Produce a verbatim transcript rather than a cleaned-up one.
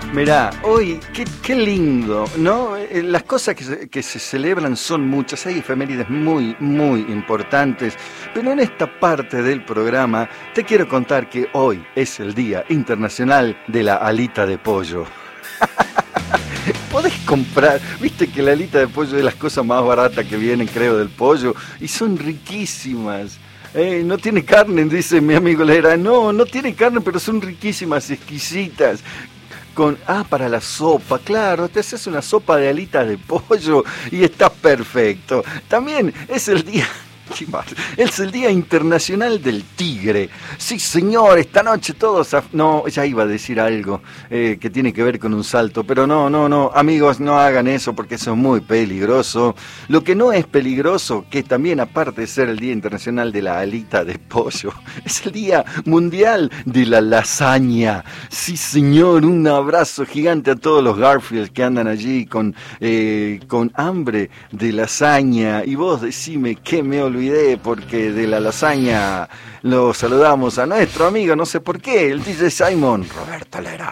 Mirá, hoy, qué, qué lindo, ¿no? Eh, Las cosas que se, que se celebran son muchas, hay efemérides muy, muy importantes, pero en esta parte del programa te quiero contar que hoy es el Día Internacional de la Alita de Pollo. Podés comprar, viste que la alita de pollo es las cosas más baratas que vienen, creo, del pollo, y son riquísimas. Eh, no tiene carne, dice mi amigo Lera. No, no tiene carne, pero son riquísimas, exquisitas. Con, ah, para la sopa, claro, te haces una sopa de alitas de pollo y está perfecto. También es el día... ¿Qué más? Es el Día Internacional del Tigre. Sí, señor, esta noche todos... A... No, ya iba a decir algo eh, que tiene que ver con un salto, pero no, no, no, amigos, no hagan eso porque eso es muy peligroso. Lo que no es peligroso, que también aparte de ser el Día Internacional de la Alita de Pollo, es el Día Mundial de la Lasaña. Sí, señor, un abrazo gigante a todos los Garfield que andan allí con, eh, con hambre de lasaña. Y vos decime que me olvidé, porque de la lasaña lo saludamos a nuestro amigo, no sé por qué, el D J Simon, Roberto Lera.